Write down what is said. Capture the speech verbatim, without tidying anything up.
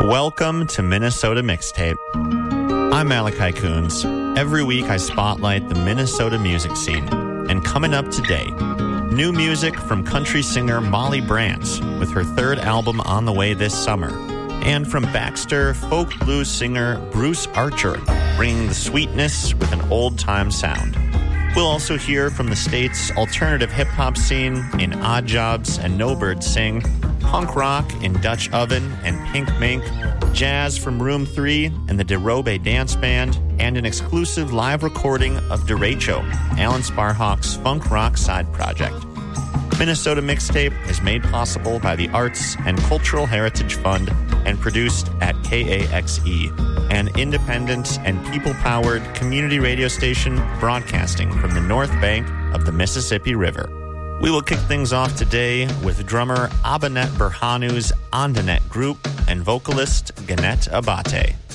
Welcome to Minnesota Mixtape. I'm Malachi Coons. Every week I spotlight the Minnesota music scene. And coming up today, new music from country singer Molly Brantz with her third album on the way this summer. And from Baxter folk blues singer Bruce Archer, bringing the sweetness with an old-time sound. We'll also hear from the state's alternative hip-hop scene in Odd Jobs and No Birds Sing, punk rock in Dutch Oven and Pink Mink, jazz from Room three and the DeRobe Dance Band, and an exclusive live recording of Derecho, Alan Sparhawk's funk rock side project. Minnesota Mixtape is made possible by the Arts and Cultural Heritage Fund and produced at K A X E, an independent and people-powered community radio station broadcasting from the north bank of the Mississippi River. We will kick things off today with drummer Abanet Berhanu's Ondanet group and vocalist Ganet Abate.